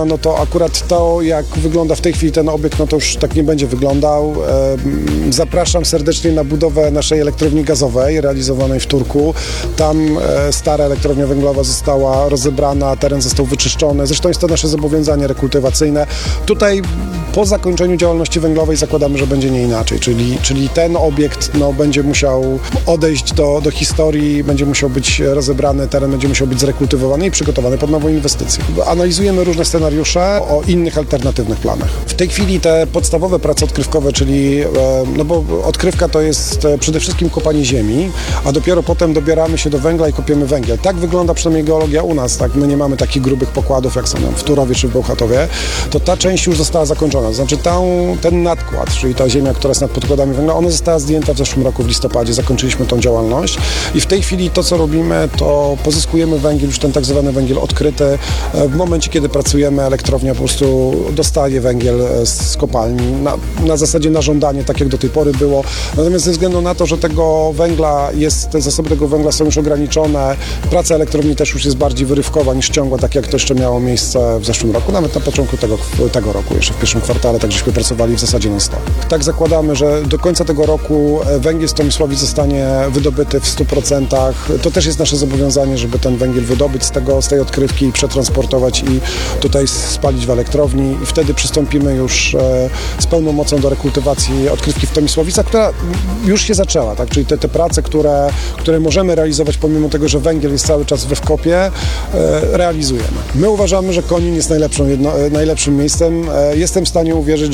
No to akurat to, jak wygląda w tej chwili ten obiekt, no to już tak nie będzie wyglądał. Zapraszam serdecznie na budowę naszej elektrowni gazowej realizowanej w Turku. Tam stara elektrownia węglowa została rozebrana, teren został wyczyszczony. Zresztą jest to nasze zobowiązanie rekultywacyjne. Tutaj po zakończeniu działalności węglowej zakładamy, że będzie nie inaczej, czyli ten obiekt będzie musiał odejść do historii, będzie musiał być rozebrany, teren będzie musiał być zrekultywowany i przygotowany pod nową inwestycję. Analizujemy różne scenariusze o innych alternatywnych planach. W tej chwili te podstawowe prace odkrywkowe, czyli, bo odkrywka to jest przede wszystkim kopanie ziemi, a dopiero potem dobieramy się do węgla i kopiemy węgiel. Tak wygląda przynajmniej geologia u nas, tak? My nie mamy takich grubych pokładów, jak są w Turowie czy w Bełchatowie. To ta część już została zakończona. To znaczy ten nadkład, czyli ta ziemia, która jest nad podkładami węgla, ona została zdjęta w zeszłym roku w listopadzie. Zakończyliśmy tą działalność i w tej chwili to, co robimy, to pozyskujemy węgiel, już ten tak zwany węgiel odkryty. W momencie, kiedy pracujemy, elektrownia po prostu dostaje węgiel z kopalni na zasadzie na żądanie, tak jak do tej pory było. Natomiast ze względu na to, że tego węgla te zasoby tego węgla są już ograniczone, praca elektrowni też już jest bardziej wyrywkowa niż ciągła, tak jak to jeszcze miało miejsce w zeszłym roku, nawet na początku tego roku, jeszcze w pierwszym kwartale, tak żeśmy pracowali w zasadzie non-stop. Tak zakładamy, że do końca tego roku węgiel z Tomisławic zostanie wydobyty w 100%. To też jest nasze zobowiązanie, żeby ten węgiel wydobyć z tej odkrywki i przetransportować i tutaj spalić w elektrowni i wtedy przystąpimy już z pełną mocą do rekultywacji odkrywki w Tomisławicach, która już się zaczęła, tak? Czyli te prace, które możemy realizować pomimo tego, że węgiel jest cały czas we wkopie, realizujemy. My uważamy, że Konin jest najlepszym miejscem. Jestem w stanie uwierzyć,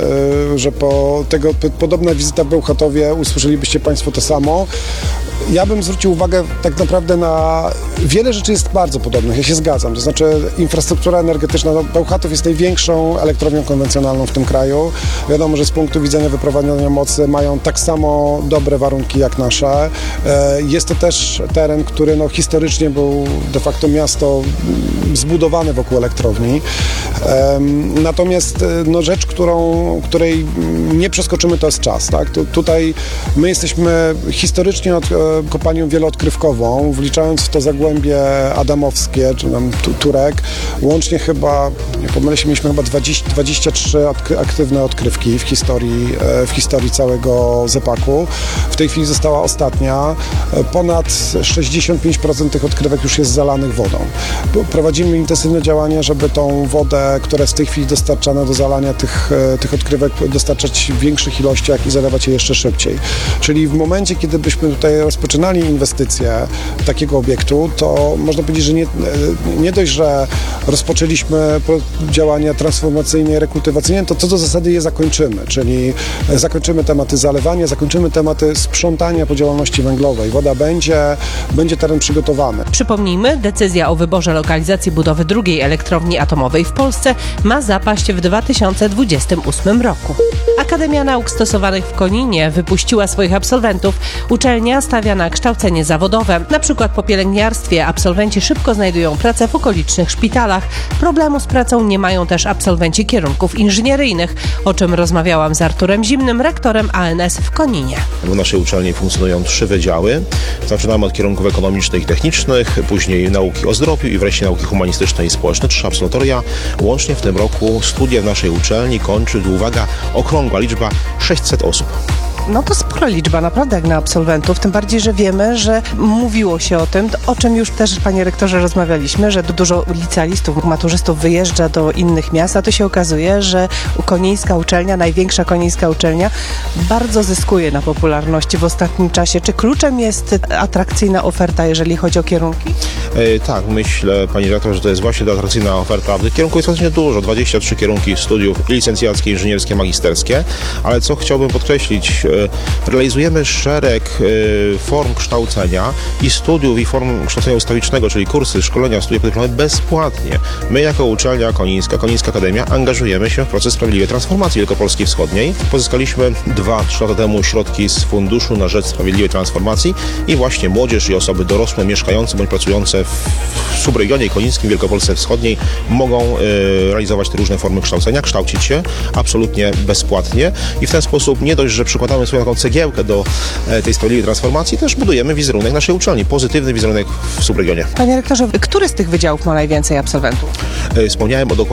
że podobna wizyta w Bełchatowie usłyszelibyście Państwo to samo. Ja bym zwrócił uwagę tak naprawdę na wiele rzeczy jest bardzo podobnych, ja się zgadzam, to znaczy infrastruktura energetyczna, Bełchatów jest największą elektrownią konwencjonalną w tym kraju. Wiadomo, że z punktu widzenia wyprowadzania mocy mają tak samo dobre warunki jak nasze. Jest to też teren, który historycznie był de facto miasto zbudowane wokół elektrowni. Natomiast rzecz, której nie przeskoczymy, to jest czas. Tak? Tutaj my jesteśmy historycznie kopalnią wieloodkrywkową, wliczając w to zagłębie adamowskie, czy tam Turek. Łącznie chyba, nie pomylę się, mieliśmy chyba 23 aktywne odkrywki w historii całego ZEPAK-u. W tej chwili została ostatnia. Ponad 65% tych odkrywek już jest zalanych wodą. Prowadzimy intensywne działania, żeby tą wodę, która jest w tej chwili dostarczana do zalania tych odkrywek, dostarczać w większych ilościach i zalewać je jeszcze szybciej. Czyli w momencie, kiedy byśmy tutaj rozpoczynali inwestycje takiego obiektu, to można powiedzieć, że nie dość, że rozpoczęliśmy działania transformacyjne i rekultywacyjne, to co do zasady je zakończymy, czyli zakończymy tematy zalewania, zakończymy tematy sprzątania po działalności węglowej. Woda będzie teren przygotowany. Przypomnijmy, decyzja o wyborze lokalizacji budowy drugiej elektrowni atomowej w Polsce ma zapaść w 2028 roku. Akademia Nauk Stosowanych w Koninie wypuściła swoich absolwentów. Uczelnia stawia na kształcenie zawodowe. Na przykład po pielęgniarstwie absolwenci szybko znajdują pracę w okolicznych szpitalach. Problemu z pracą nie mają też absolwenci kierunków inżynieryjnych, o czym rozmawiałam z Arturem Zimnym, rektorem ANS w Koninie. W naszej uczelni funkcjonują 3 wydziały. Zaczynamy od kierunków ekonomicznych i technicznych, później nauki o zdrowiu i wreszcie nauki humanistyczne i społeczne, 3 absolutoria. Łącznie w tym roku studia w naszej uczelni kończy, uwaga, okrągła liczba 600 osób. No to spora liczba, naprawdę, jak na absolwentów, tym bardziej, że wiemy, że mówiło się o tym, o czym już też, panie rektorze, rozmawialiśmy, że dużo licealistów, maturzystów wyjeżdża do innych miast, a to się okazuje, że konińska uczelnia, największa konińska uczelnia, bardzo zyskuje na popularności w ostatnim czasie. Czy kluczem jest atrakcyjna oferta, jeżeli chodzi o kierunki? Tak, myślę, pani rektor, że to jest właśnie ta atrakcyjna oferta. Tych kierunków jest właśnie dużo, 23 kierunki studiów licencjackie, inżynierskie, magisterskie, ale co chciałbym podkreślić, realizujemy szereg form kształcenia i studiów i form kształcenia ustawicznego, czyli kursy, szkolenia, studia podyplomowe bezpłatnie. My jako uczelnia Konińska Akademia angażujemy się w proces sprawiedliwej transformacji Wielkopolski Wschodniej. Pozyskaliśmy 2-3 lata temu środki z Funduszu na rzecz Sprawiedliwej Transformacji i właśnie młodzież i osoby dorosłe mieszkające bądź pracujące w subregionie konińskim Wielkopolsce Wschodniej mogą realizować te różne formy kształcenia, kształcić się absolutnie bezpłatnie i w ten sposób nie dość, że przykładamy swoją taką cegiełkę do tej sprawiedliwej transformacji, też budujemy wizerunek naszej uczelni, pozytywny wizerunek w subregionie. Panie rektorze, który z tych wydziałów ma najwięcej absolwentów? Wspomniałem o dokładnie